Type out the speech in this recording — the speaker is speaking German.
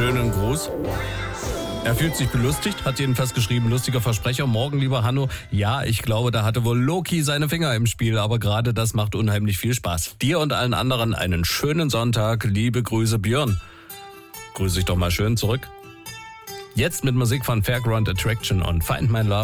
schönen Gruß. Er fühlt sich belustigt, hat jedenfalls geschrieben, lustiger Versprecher. Morgen, lieber Hanno. Ja, ich glaube, da hatte wohl Loki seine Finger im Spiel, aber gerade das macht unheimlich viel Spaß. Dir und allen anderen einen schönen Sonntag. Liebe Grüße, Björn. Grüße ich doch mal schön zurück. Jetzt mit Musik von Fairground Attraction und Find My Love.